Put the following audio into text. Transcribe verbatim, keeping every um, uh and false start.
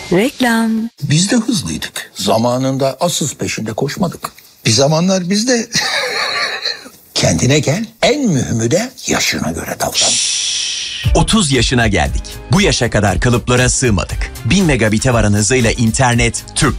Reklam. Biz de hızlıydık. Zamanında asız peşinde koşmadık. Bir zamanlar biz de... Kendine gel. En mühimi de yaşına göre davran. otuz yaşına geldik. Bu yaşa kadar kalıplara sığmadık. bin megabite varan hızıyla internet, Türk